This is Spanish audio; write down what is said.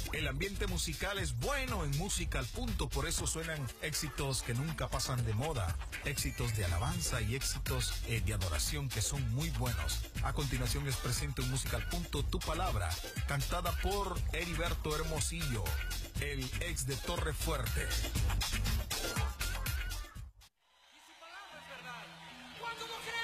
El ambiente musical es bueno en Música al Punto, por eso suenan éxitos que nunca pasan de moda, éxitos de alabanza y éxitos de adoración que son muy buenos. A continuación les presento en Música al Punto Tu Palabra, cantada por Heriberto Hermosillo, el ex de Torre Fuerte. Y su palabra es verdad. Cuando no